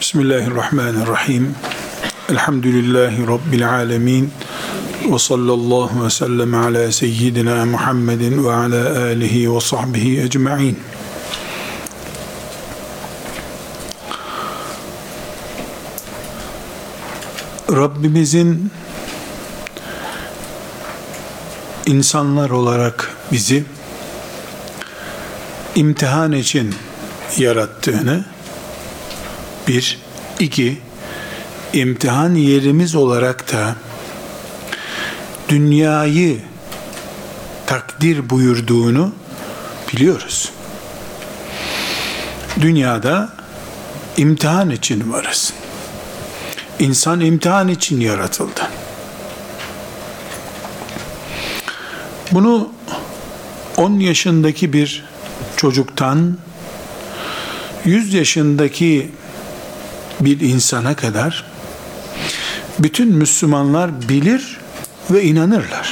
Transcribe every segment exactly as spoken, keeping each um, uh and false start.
Bismillahirrahmanirrahim. Elhamdülillahi Rabbil alemin. Ve sallallahu ve sellem ala seyyidina Muhammedin ve ala alihi ve sahbihi ecma'in. Rabbimizin insanlar olarak bizi imtihan için yarattığını, bir, iki, imtihan yerimiz olarak da dünyayı takdir buyurduğunu biliyoruz. Dünyada imtihan için varız. İnsan imtihan için yaratıldı. Bunu on yaşındaki bir çocuktan yüz yaşındaki bir insana kadar bütün Müslümanlar bilir ve inanırlar.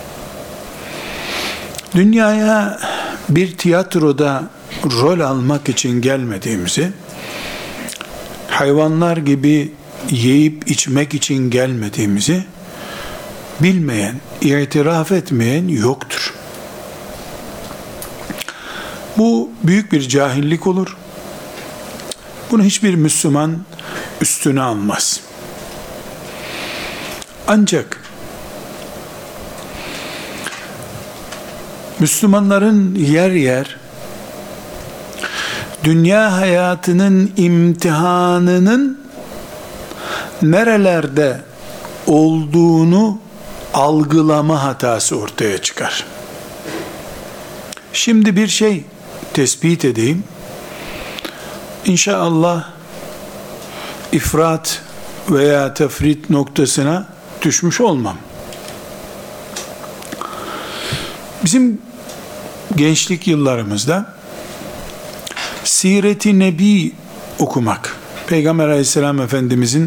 Dünyaya bir tiyatroda rol almak için gelmediğimizi, hayvanlar gibi yiyip içmek için gelmediğimizi bilmeyen, itiraf etmeyen yoktur. Bu büyük bir cahillik olur. Bunu hiçbir Müslüman üstüne almaz. Ancak Müslümanların yer yer dünya hayatının imtihanının nerelerde olduğunu algılama hatası ortaya çıkar. Şimdi bir şey tespit edeyim. İnşallah ifrat veya tefrit noktasına düşmüş olmam. Bizim gençlik yıllarımızda Siret-i Nebi okumak, Peygamber Aleyhisselam Efendimizin